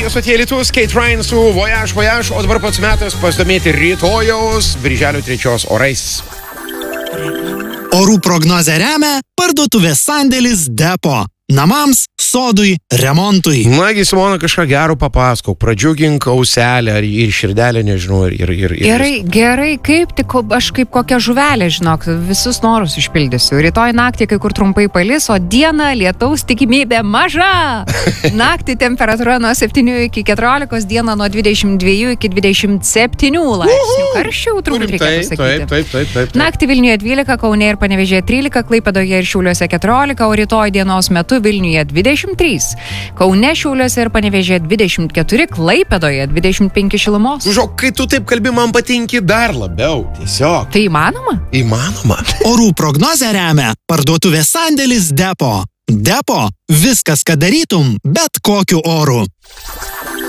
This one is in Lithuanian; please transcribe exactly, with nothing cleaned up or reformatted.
Stotėje Lietus, Kate Ryan su Voyage, Voyage, o dabar pats metas pasidomėti rytojaus birželio trečios orais. Orų prognozę remia parduotuvės sandėlis Depo. Namams, sodui, remontui. Nagi, Simona, kažką gero papasakok, pradžiugink auselę ir širdelę, nežinau, ir... ir, ir gerai, gerai, kaip tik aš kaip kokia žuvelė, žinok, visus norus išpildysiu. Rytoj naktį kai kur trumpai palis, o dieną lietaus tikimybė maža. Naktį temperatūra nuo septynių iki keturiolikos, dieną nuo dvidešimt dviejų iki dvidešimt septynių laipsnių. Karščiau turbūt reikėtų sakyti. Taip, taip, taip, taip, taip. Naktį Vilniuje dvylika, Kaune ir Panevėžyje trylika, Klaipėdoje ir Šiauliuose keturiolika, o rytoj dienos metu Vilniuje dvidešimt trys, Kaune, Šiauliuose ir Panevėžyje dvidešimt keturi, Klaipėdoje dvidešimt penki šilumos. Žiūrėk, kai tu taip kalbi, man patinki dar labiau. Tiesiog. Tai įmanoma? Įmanoma. Orų prognozę remia parduotuvės sandėlis Depo. Depo. Viskas, ką darytum, bet kokiu oru.